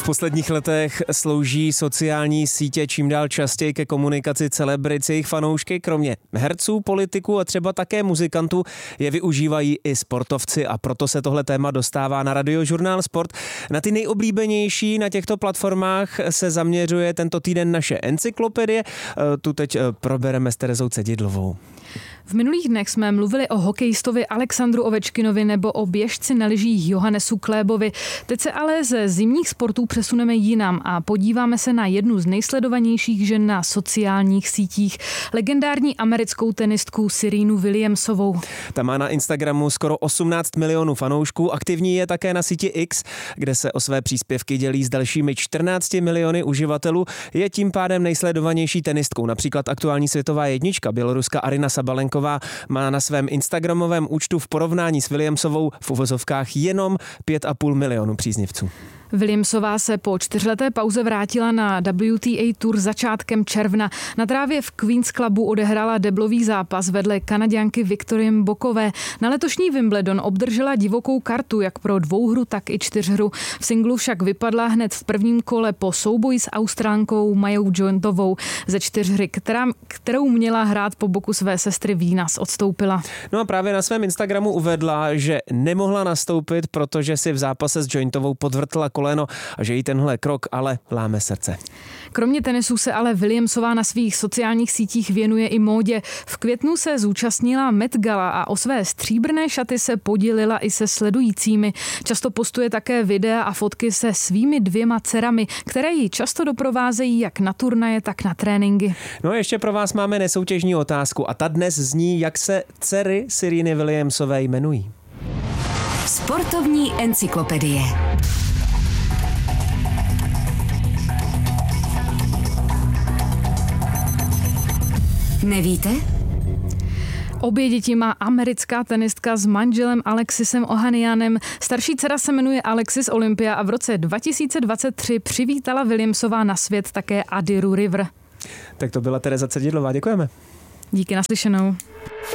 V posledních letech slouží sociální sítě čím dál častěji ke komunikaci celebrit s jejich fanoušky. Kromě herců, politiků a třeba také muzikantů je využívají i sportovci a proto se tohle téma dostává na Radiožurnál Sport. Na ty nejoblíbenější na těchto platformách se zaměřuje tento týden naše encyklopedie. Tu teď probereme s Terezou Cedidlovou. V minulých dnech jsme mluvili o hokejistovi Alexandru Ovečkinovi nebo o běžci na lyžích Johannesu Klébovi. Teď se ale ze zimních sportů přesuneme jinam a podíváme se na jednu z nejsledovanějších žen na sociálních sítích, legendární americkou tenistku Serenu Williamsovou. Ta má na Instagramu skoro 18 milionů fanoušků, aktivní je také na síti X, kde se o své příspěvky dělí s dalšími 14 miliony uživatelů. Je tím pádem nejsledovanější tenistkou. Například aktuální světová jednička běloruska Aryna Sabalenková má na svém instagramovém účtu v porovnání s Williamsovou v uvozovkách jenom 5,5 milionu příznivců. Williamsová se po 4leté pauze vrátila na WTA Tour začátkem června. Na trávě v Queen's Clubu odehrála deblový zápas vedle Kanaďanky Victorie Mbokové. Na letošní Wimbledon obdržela divokou kartu jak pro dvouhru, tak i čtyřhru. V singlu však vypadla hned v prvním kole po souboji s Austrálkou Majou Jointovou ze čtyřhry, kterou měla hrát po boku své sestry Venus, odstoupila. No a právě na svém Instagramu uvedla, že nemohla nastoupit, protože si v zápase s Jointovou podvrtla koleno a že jí tenhle krok ale láme srdce. Kromě tenisu se ale Williamsová na svých sociálních sítích věnuje i módě. V květnu se zúčastnila Met Gala a o své stříbrné šaty se podělila i se sledujícími. Často postuje také videa a fotky se svými 2 dcerami, které ji často doprovázejí jak na turnaje, tak na tréninky. No a ještě pro vás máme nesoutěžní otázku a ta dnes zní, jak se dcery Sereny Williamsové jmenují. Sportovní encyklopedie. Nevíte? Obě děti má americká tenistka s manželem Alexisem Ohanianem. Starší dcera se jmenuje Alexis Olympia a v roce 2023 přivítala Williamsová na svět také Adiru River. Tak to byla Tereza Cedidlová, děkujeme. Díky, naslyšenou.